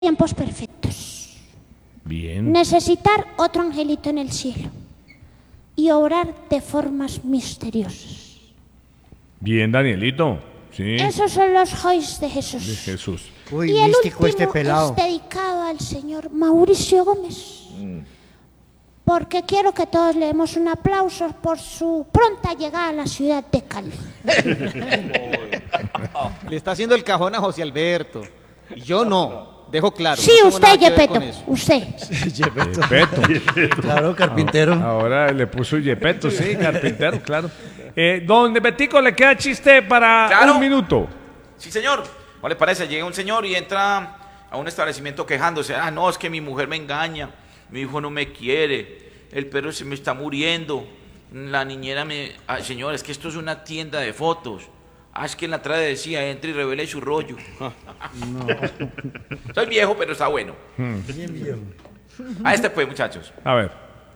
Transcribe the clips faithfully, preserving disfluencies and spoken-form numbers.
tiempos perfectos. Bien. Necesitar otro angelito en el cielo y obrar de formas misteriosas. Bien, Danielito. Sí. Esos son los joys de Jesús. De Jesús. Uy, Y el místico último este pelado. es dedicado al señor Mauricio Gómez. Porque quiero que todos le demos un aplauso por su pronta llegada a la ciudad de Cali. Le está haciendo el cajón a José Alberto. Y yo no. Dejo claro. Sí, no tengo usted, nada que ver Yepeto, con eso. usted. Yepeto. Claro, carpintero. Ahora le puso Yepeto, sí, carpintero, claro. Eh, don Betico, ¿le queda chiste para Claro. un minuto? Sí, señor. ¿No le parece? Llega un señor y entra a un establecimiento quejándose. Ah, no, es que mi mujer me engaña. Mi hijo no me quiere. El perro se me está muriendo. La niñera me... Ah, señor, es que esto es una tienda de fotos. Ah, es que en la entrada decía, entre y revele su rollo. No. Soy viejo, pero está bueno. Bien viejo. A este pues, muchachos. A ver.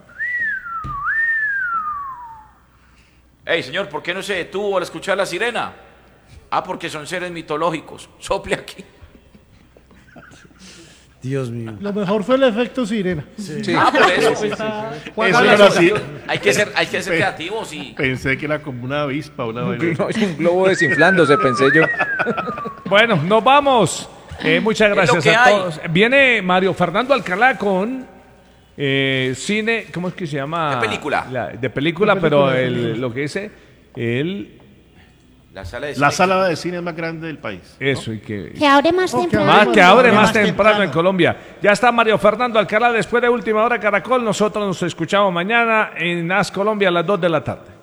Ey, señor, ¿por qué no se detuvo al escuchar la sirena? Ah, porque son seres mitológicos. Sople aquí. Dios mío. Lo mejor fue el efecto sirena. Ah, por eso. pues. Juan Eso Gabriel era Sosa. así. Hay que ser, hay que ser creativos y... Pensé que era como una avispa, una vaina. No, es un globo desinflándose, pensé yo. Bueno, nos vamos. Eh, muchas Es lo gracias que a hay. todos. Viene Mario Fernando Alcalá con eh, cine, ¿cómo es que se llama? De película. La- de película, De pero película, el- sí. lo que dice, el, La sala de La cine. sala de cine más grande del país. eso, y que... Que abre más Oh, que temprano. Más que abre más más temprano temprano. en Colombia. Ya está Mario Fernando Alcalá después de Última Hora Caracol. Nosotros nos escuchamos mañana en As Colombia a las dos de la tarde.